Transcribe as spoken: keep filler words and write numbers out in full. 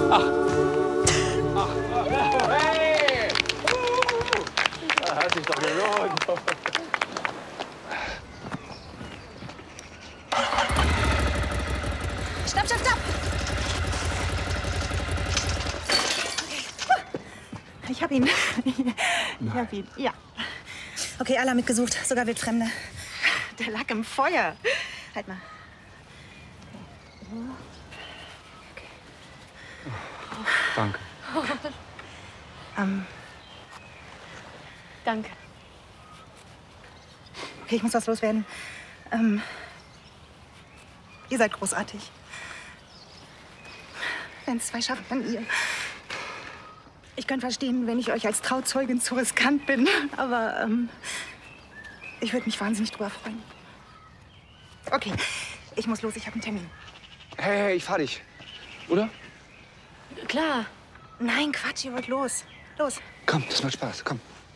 Ach. Ach. Hey! Das hat sich doch gelohnt. Stopp, stopp, stopp! Okay. Ich hab ihn. Ich hab ihn, ja. Okay, alle haben mitgesucht, sogar Wildfremde. Der lag im Feuer. Halt mal. Okay. Oh, danke. Ähm. Danke. Okay, ich muss was loswerden. Ähm. Ihr seid großartig. Wenn es zwei schaffen, dann ihr. Ich könnte verstehen, wenn ich euch als Trauzeugin zu riskant bin. Aber ähm, ich würde mich wahnsinnig drüber freuen. Okay, ich muss los, ich habe einen Termin. Hey, hey, ich fahr dich. Oder? Klar. Nein, Quatsch, ihr wollt los. Los. Komm, das macht Spaß, komm.